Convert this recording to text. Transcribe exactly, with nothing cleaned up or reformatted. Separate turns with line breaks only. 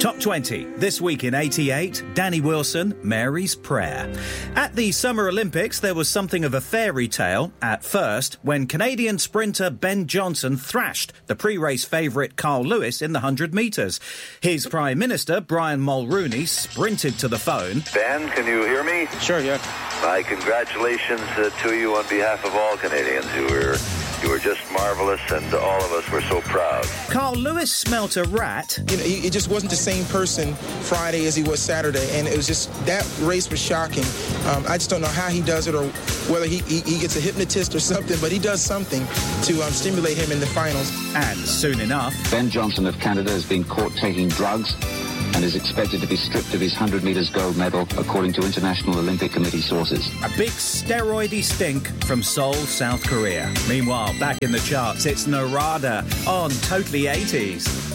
Top twenty. This week in eighty-eight, Danny Wilson, Mary's Prayer. At the Summer Olympics, there was something of a fairy tale at first when Canadian sprinter Ben Johnson thrashed the pre-race favourite Carl Lewis in the one hundred metres. His Prime Minister, Brian Mulroney, sprinted to the phone.
Ben, can you hear me?
Sure, yeah.
My congratulations uh, to you on behalf of all Canadians. You were... You were just marvellous, and all of us were so proud.
Carl Lewis smelt a rat.
You know, he, he just wasn't the same person Friday as he was Saturday, and it was just, that race was shocking. Um, I just don't know how he does it or whether he, he, he gets a hypnotist or something, but he does something to um, stimulate him in the finals.
And soon enough,
Ben Johnson of Canada has been caught taking drugs and is expected to be stripped of his one hundred metres gold medal, according to International Olympic Committee sources.
A big steroidy stink from Seoul, South Korea. Meanwhile, back in the charts, it's Narada on Totally eighties.